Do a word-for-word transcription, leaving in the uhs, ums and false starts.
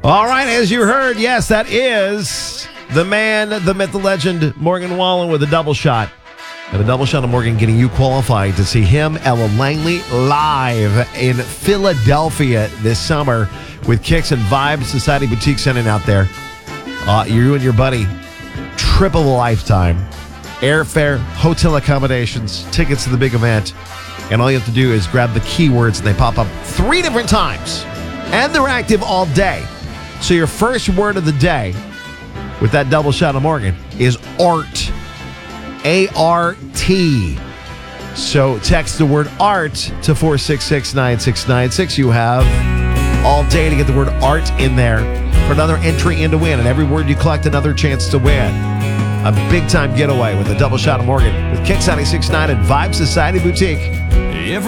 All right, as you heard, yes, that is the man, the myth, the legend, Morgan Wallen with a double shot. And a double shot of Morgan getting you qualified to see him, Ella Langley, live in Philadelphia this summer with Kicks and Vibes Society Boutique sending out there. Uh, you and your buddy, trip of a lifetime. Airfare, hotel accommodations, tickets to the big event. And all you have to do is grab the keywords and they pop up three different times. And they're active all day. So your first word of the day with that double shot of Morgan is art. A R T. So text the word art to four six six, nine six nine six. You have all day to get the word art in there for another entry in to win. And every word you collect, another chance to win. A big time getaway with a double shot of Morgan with Kicks ninety-six point nine and Vibe Society Boutique.